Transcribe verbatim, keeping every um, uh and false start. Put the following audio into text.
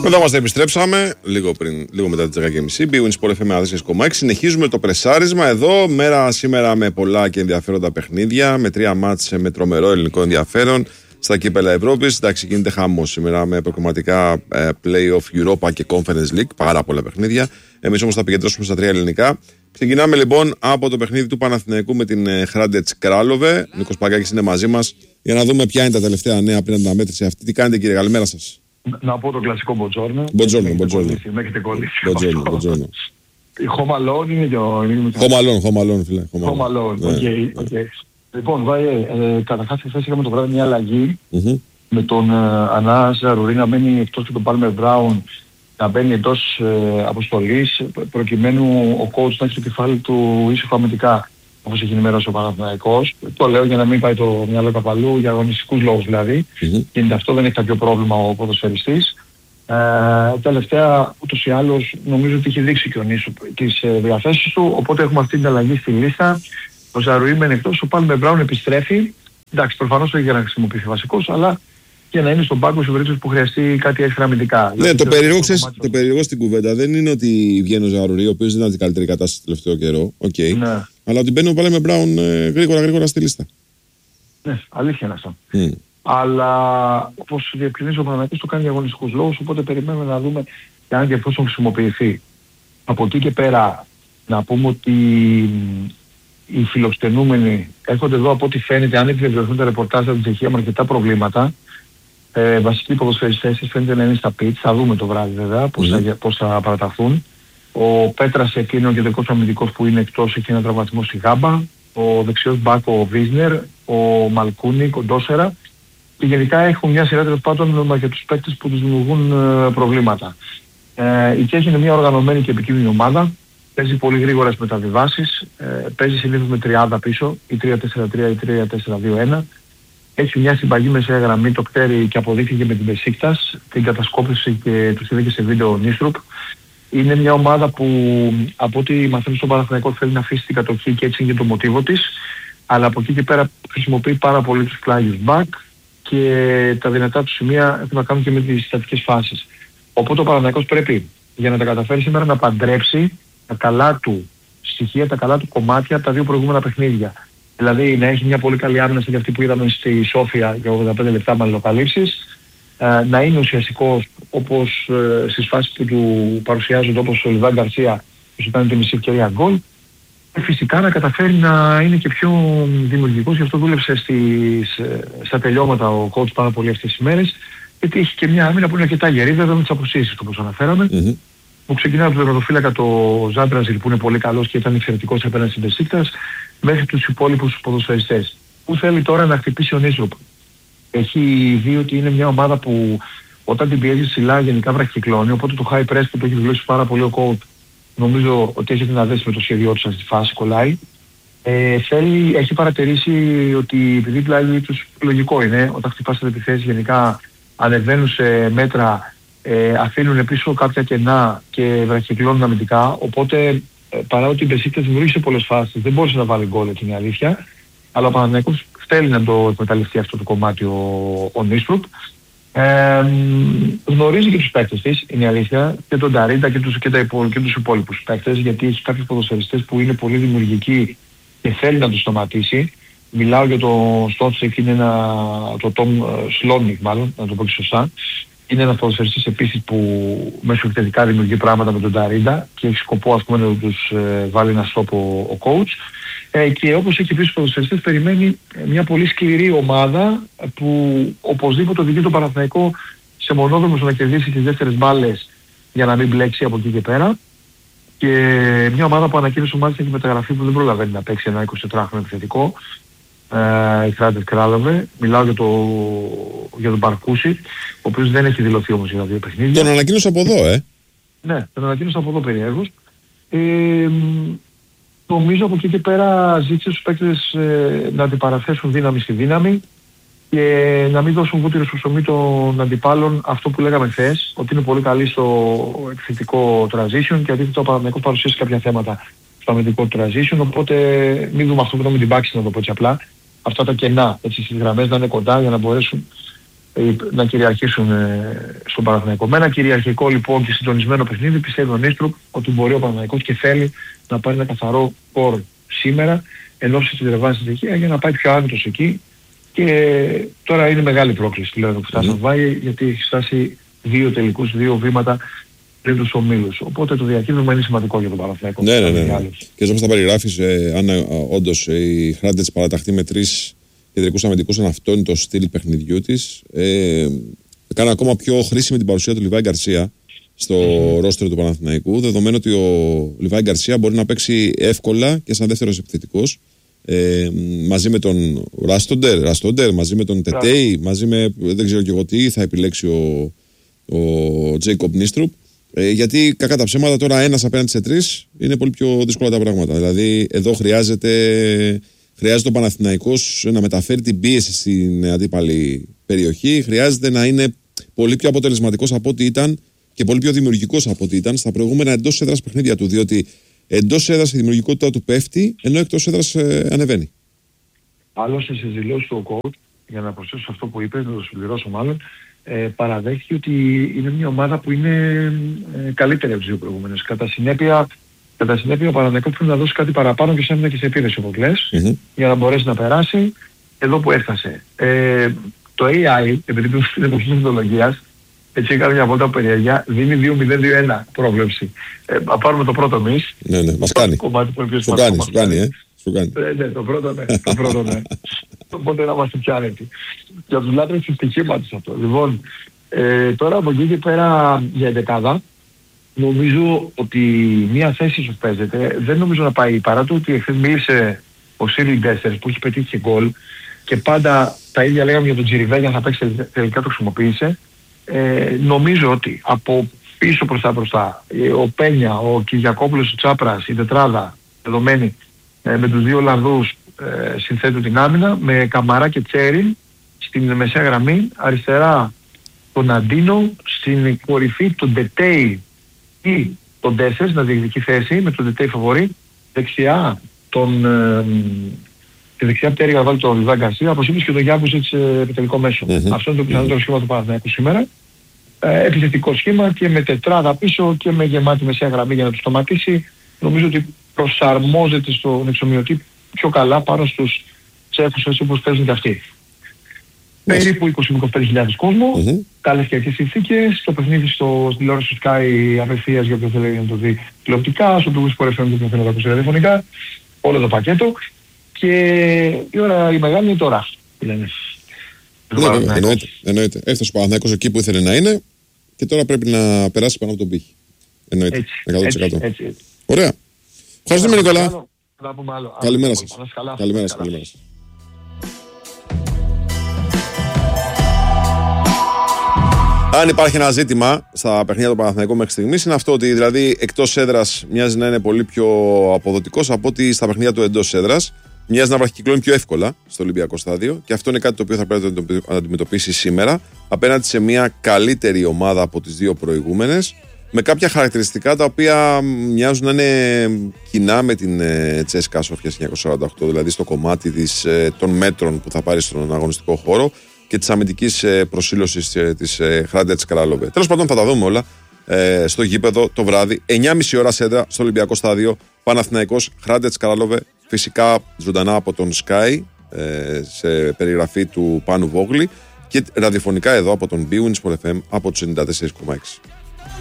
Εδώ μας επιστρέψαμε λίγο, πριν, λίγο μετά τις δέκα και μισή. Big Win Sport εφ εμ εκατόν τέσσερα κόμμα έξι. Συνεχίζουμε το πρεσάρισμα εδώ. Μέρα σήμερα με πολλά και ενδιαφέροντα παιχνίδια. Με τρία μάτς με τρομερό ελληνικό ενδιαφέρον στα κύπελα Ευρώπης. Εντάξει, γίνεται χαμός σήμερα με προκριματικά ε, Play-off Europa και Conference League. Πάρα πολλά παιχνίδια. Εμείς όμως θα επικεντρώσουμε στα τρία ελληνικά. Ξεκινάμε λοιπόν από το παιχνίδι του Παναθηναϊκού με την Hrádec Králové. Νίκος Παγκάκης είναι μαζί μας για να δούμε ποια είναι τα τελευταία νέα πριν την αναμέτρηση αυτή. Τι κάνετε, κύριε, καλημέρα σας. Να πω το κλασικό μποτζόρνο. Μποτζόρνο, μποτζόρνο. Με έχετε κολλήσει. Μποτζόρνο, μποτζόρνο. Η Χωμαλόν είναι και ο... Χωμαλόν, Χωμαλόν, φίλε. Χωμαλόν, οκ. Λοιπόν, Βάιε, καταρχάς χθες είχαμε το βράδυ μια αλλαγή με τον Ανά Ζαρουρί να μένει εκτός και τον Πάλμερ Μπράουν να μπαίνει εντός αποστολής προκειμένου ο coach να έχει το κεφάλι του ήσυχο αμυντικά, όπως έχει ενημερώσει ο Παναθηναϊκός. Το λέω για να μην πάει το μυαλό καπαλού, για αγωνιστικούς λόγους δηλαδή. Mm-hmm. Και αυτό δεν έχει κάποιο πρόβλημα ο ποδοσφαιριστής. Ε, τελευταία, ούτως ή άλλως, νομίζω ότι έχει δείξει και ο Νίσου τις ε, διαθέσεις του, οπότε έχουμε αυτή την αλλαγή στη λίστα. Ο Ζαρουί μένει εκτός, ο Πάλμερ Μπράουν επιστρέφει. Εντάξει, προφανώς το έχει για να χρησιμοποιηθεί βασικός, αλλά και να είναι στον πάγκο σε περίπτωση που χρειαστεί κάτι έξτρα αμυντικά. Ναι, το περίεργο, ξέρεις, το περίεργο στην κουβέντα δεν είναι ότι βγαίνει ο Ζαρουρί, ο οποίος δεν ήταν την καλύτερη κατάσταση το τελευταίο καιρό, okay, ναι. Αλλά ότι μπαίνει ο Πάλμερ Μπράουν ε, γρήγορα γρήγορα στη λίστα. Ναι, αλήθεια είναι αυτό. Mm. Αλλά όπως διευκρινίζει ο Παναθηναϊκός το κάνει για αγωνιστικούς λόγους, οπότε περιμένουμε να δούμε και αν και εφόσον χρησιμοποιηθεί. Από εκεί και πέρα να πούμε ότι οι φιλοξενούμενοι έρχονται εδώ από ό,τι φαίνεται, αν επιβεβαιωθούν τα ρεπορτάζ από την Τσεχία με αρκετά προβλήματα. Ε, βασικοί ποδοσφαιριστές φαίνεται να είναι στα πιτς, θα δούμε το βράδυ βέβαια πώς, mm. θα, πώς θα παραταχθούν. Ο Πέτρας είναι ο κεντρικός αμυντικός που είναι εκτός, έχει ένα τραυματισμό στη γάμπα. Ο δεξιός μπακ ο Βίσνερ, ο Μαλκούνικ, ο Ντόσερα. Και γενικά έχουν μια σειρά τέλος πάντων για τους παίκτες που τους δημιουργούν ε, προβλήματα. Ε, η Τσέχη είναι μια οργανωμένη και επικίνδυνη ομάδα. Παίζει πολύ γρήγορες μεταβιβάσεις. Ε, παίζει συνήθως με τριάδα πίσω, ή τρία τέσσερα τρία ή τρία τέσσερα δύο ένα. Έχει μια συμπαγή μεσαία γραμμή, το ξέρει και αποδείχθηκε με την Μπεσίκτας, την κατασκόπηση και του είδε και σε βίντεο ο Νίστρουπ. Είναι μια ομάδα που από ό,τι μαθαίνουμε στον Παναθηναϊκό θέλει να αφήσει την κατοχή και έτσι είναι και το μοτίβο της, αλλά από εκεί και πέρα χρησιμοποιεί πάρα πολύ τους πλάγιους back και τα δυνατά του σημεία έχουν να κάνουν και με τις στατικές φάσεις. Οπότε ο Παναθηναϊκός πρέπει για να τα καταφέρει σήμερα να παντρέψει τα καλά του στοιχεία, τα καλά του κομμάτια από τα δύο προηγούμενα παιχνίδια. Δηλαδή να έχει μια πολύ καλή άμυνα στην αυτή που είδαμε στη Σόφια για ογδόντα πέντε λεπτά με αλληλοκαλύψεις, ε, να είναι ουσιαστικός όπως ε, στις φάσεις που του παρουσιάζονται, όπως ο Λιβάν Γκαρσία που σου κάνει τη μισή ευκαιρία γκολ, και φυσικά να καταφέρει να είναι και πιο δημιουργικός, γι' αυτό δούλεψε στις, ε, στα τελειώματα ο coach πάρα πολύ αυτές τις μέρες, γιατί έχει και μια άμυνα που είναι αρκετά γερή, βέβαια με τις αποσύσεις όπως αναφέραμε. Mm-hmm. Που ξεκινάει από τον τερματοφύλακα το Ζάντραζιλ που είναι πολύ καλός και ήταν εξαιρετικός απέναντι στην Μπεσίκτας, μέχρι τους υπόλοιπους ποδοσφαιριστές. Που θέλει τώρα να χτυπήσει ο Νίστρουπ. Έχει δει ότι είναι μια ομάδα που όταν την πιέζει ψηλά γενικά βραχυκλώνει, οπότε το high press που το έχει δουλέψει πάρα πολύ ο coach, νομίζω ότι έχει να δέσει με το σχέδιό του στη φάση, κολλάει. Ε, θέλει, έχει παρατηρήσει ότι επειδή πλάγει τους, λογικό είναι, όταν χτυπάς τις επιθέσεις γενικά ανεβαίνουν σε μέτρα, ε, αφήνουν πίσω κάποια κενά και βραχυκλώνουν αμυντικά, οπότε παρά ότι η Μπεσίκτας δημιούργησε πολλές φάσεις, δεν μπόρεσε να βάλει γκολ, έτσι είναι η αλήθεια. Αλλά ο Παναθηναϊκός θέλει να το εκμεταλλευτεί αυτό το κομμάτι ο, ο Νίστρουπ. Ε, γνωρίζει και τους παίκτες της, είναι η αλήθεια, και τον Ταρίντα και τους, και τα υπό, και τους υπόλοιπους παίκτες, γιατί έχει κάποιους ποδοσφαιριστές που είναι πολύ δημιουργικοί και θέλει να τους σταματήσει. Μιλάω για το Στότσεκ, είναι ένα, το Τόμ Σλόνικ μάλλον, να το πω και σωστά. Είναι ένας ποδοσφαιριστής επίσης που μέσω επιθετικά δημιουργεί πράγματα με τον Ταρίντα και έχει σκοπό ας πούμε να τους ε, βάλει ένα στόπο ο, ο coach. Ε, και όπως έχει πει στους ποδοσφαιριστές περιμένει μια πολύ σκληρή ομάδα που οπωσδήποτε οδηγεί τον Παναθηναϊκό σε μονόδρομο να κερδίσει τις δεύτερες μπάλες για να μην μπλέξει από εκεί και πέρα. Και μια ομάδα που ανακοίνωσε μάλιστα έχει μεταγραφή που δεν προλαβαίνει να παίξει ένα εικοσιτετράχρονο επιθετικό. Uh, η Hrádec Králové. Μιλάω για, το, για τον Μπαρκούσι, ο οποίος δεν έχει δηλωθεί όμως για τα δύο παιχνίδια. Τον ανακοίνωσε από εδώ, ε. Ναι, τον ανακοίνωσε από εδώ περιέργως. Ε, νομίζω από εκεί και πέρα ζήτησε στους παίκτες ε, να αντιπαραθέσουν δύναμη στη δύναμη και να μην δώσουν βούτυρο στο ψωμί των αντιπάλων, αυτό που λέγαμε χθες, ότι είναι πολύ καλή στο επιθετικό transition και αντίθετα ο Παναθηναϊκός παρουσίασε κάποια θέματα στο αμυντικό transition, οπότε μην δούμε αυτό που με την πάξη, να το πω έτσι απλά. Αυτά τα κενά, έτσι στις γραμμές να είναι κοντά για να μπορέσουν να κυριαρχήσουν ε, στον Παναθηναϊκό. Με ένα κυριαρχικό λοιπόν και συντονισμένο παιχνίδι πιστεύει ο Νίστρου ότι μπορεί ο Παναθηναϊκός και θέλει να πάρει ένα καθαρό κορ σήμερα εν ώψη της ρευάνσης στην Τουρκία για να πάει πιο άμυτος εκεί. Και τώρα είναι μεγάλη πρόκληση πλέον που φτάσει να πάει, γιατί έχει φτάσει δύο τελικούς, δύο βήματα πριν τους ομίλους. Οπότε το διακύβευμα είναι σημαντικό για τον Παναθηναϊκό. Ναι, ναι, ναι. ναι. Και όπως τα περιγράφεις, ε, αν ε, όντως ε, η Hrádec παραταχθεί με τρεις κεντρικούς αμυντικούς, αν αυτό είναι το στυλ παιχνιδιού της, ε, κάνει ακόμα πιο χρήσιμη την παρουσία του Λιβάη Γκαρσία στο mm-hmm. ρόστερ του Παναθηναϊκού, δεδομένου ότι ο Λιβάη Γκαρσία μπορεί να παίξει εύκολα και σαν δεύτερος επιθετικός. Ε, μαζί με τον Ράστοντερ, Ράστοντερ μαζί με τον Τετέι, μαζί με δεν ξέρω και εγώ τι θα επιλέξει ο, ο Τζέικοπ Νίστρουπ. Ε, γιατί κακά τα ψέματα τώρα ένας απέναντι σε τρεις είναι πολύ πιο δύσκολα τα πράγματα. Δηλαδή εδώ χρειάζεται, χρειάζεται ο Παναθηναϊκός να μεταφέρει την πίεση στην αντίπαλη περιοχή. Χρειάζεται να είναι πολύ πιο αποτελεσματικός από ό,τι ήταν και πολύ πιο δημιουργικός από ό,τι ήταν στα προηγούμενα εντός έδρας παιχνίδια του. Διότι εντός έδρας η δημιουργικότητα του πέφτει, ενώ εκτός έδρας ε, ανεβαίνει. Άλλωστε στις δηλώσεις του ο coach, για να προσθέσω αυτό που είπε, να το συμπληρώσω μάλλον, ε, παραδέχθηκε ότι είναι μια ομάδα που είναι ε, καλύτερη από τις δύο προηγούμενες. Κατά συνέπεια, κατά συνέπεια ο Παναθηναϊκός πρέπει να δώσει κάτι παραπάνω και σε άμυνα και σε επίδεση, όπως λες, mm-hmm. για να μπορέσει να περάσει εδώ που έφτασε. Ε, το έι άι, επειδή πρέπει στην εποχή της τεχνολογίας, έτσι έκανε μια βόλτα περιέργεια, δίνει δύο μηδέν δύο ένα πρόβλεψη. Ε, να πάρουμε το πρώτο εμείς. Ναι, ναι, μας κάνει. Κομμάτι που σου κάνει, σου κάνει, ε. Σου κάνει. Ε, ναι, το πρώτο ναι, το πρώτο ναι. Οπότε να είμαστε πια άνετοι. Για τους λάτρες της στοιχήματος αυτό. Λοιπόν, ε, τώρα από εκεί και πέρα για εντεκάδα, νομίζω ότι μια θέση σου παίζεται, δεν νομίζω να πάει, παρά το ότι εχθές μίλησε ο Σίριλ Ντέσσερς που έχει πετύχει και γκολ και πάντα τα ίδια λέγαμε για τον Τζιριβέλια, θα παίξει τελικά το χρησιμοποίησε. Ε, νομίζω ότι από πίσω προς τα μπροστά ο Πένια, ο Κυριακόπουλος, ο Τσάπρας, η τετράδα δεδομένη ε, με τους δύο Ολλανδούς ε, συνθέτουν την άμυνα με Καμαρά και Τσέριν στην μεσαία γραμμή, αριστερά τον Αντίνο, στην κορυφή τον Ντετέι ή τον Ντέσσερς να διεκδικεί θέση με τον Ντετέι φαβορί, δεξιά τον ε, τη δεξιά πτέρυγα να βάλει τον Λιβάη Γκαρσία, όπως είπες και τον Γιάνκουσιτς επιτελικό μέσο. Mm-hmm. Αυτό είναι το πιθανότερο σχήμα του Παναθηναϊκού σήμερα. Ε, επιθετικό σχήμα και με τετράδα πίσω και με γεμάτη μεσαία γραμμή για να του σταματήσει. Νομίζω ότι προσαρμόζεται στον εξομοιωτή πιο καλά πάνω στους Τσέχους έτσι όπως παίζουν και αυτοί. Mm-hmm. Περίπου είκοσι με είκοσι πέντε χιλιάδες κόσμο, mm-hmm. καλές και τις συνθήκες, το παιχνίδι στο τηλεόραση του Sky απευθείας για όποιον θέλει να το δει τηλεοπτικά, στο Twitch Sport εφ εμ για όποιον θέλει να το ακούσει ραδιοφωνικά, όλο το πακέτο. Και η ώρα η μεγάλη είναι τώρα. Λένε. Ναι, ναι, εννοείται, εννοείται. Έφτασε ο Παναθηναϊκός εκεί που ήθελε να είναι και τώρα πρέπει να περάσει πάνω από τον πύχη. Εννοείται. Έτσι, εκατό τοις εκατό. Έτσι, έτσι, έτσι. Ωραία. Ευχαριστούμε, Νικόλα. Καλημέρα σας. Καλημέρα σας. Καλημέρα σας. Αν υπάρχει ένα ζήτημα στα παιχνίδια του Παναθηναϊκού μέχρι στιγμής, είναι αυτό ότι δηλαδή εκτός έδρας μοιάζει να είναι πολύ πιο αποδοτικός από ότι στα παιχνίδια του εντός έδρας. Μοιάζει να βραχικυκλώνει πιο εύκολα στο Ολυμπιακό στάδιο και αυτό είναι κάτι το οποίο θα πρέπει να αντιμετωπίσει σήμερα απέναντι σε μια καλύτερη ομάδα από τις δύο προηγούμενες, με κάποια χαρακτηριστικά τα οποία μοιάζουν να είναι κοινά με την Τσέσκα Σόφια χίλια εννιακόσια σαράντα οκτώ, δηλαδή στο κομμάτι της, των μέτρων που θα πάρει στον αγωνιστικό χώρο και της αμυντικής προσήλωσης της Hrádec Králové. Τέλος πάντων, θα τα δούμε όλα ε, στο γήπεδο το βράδυ, εννιά και μισή ώρα σέντρα στο Ολυμπιακό στάδιο. Παναθηναϊκός Hrádec Králové, φυσικά ζωντανά από τον Sky ε, σε περιγραφή του Πάνου Βόγλη και ραδιοφωνικά εδώ από τον bwin sport εφ εμ από τους ενενήντα τέσσερα κόμμα έξι.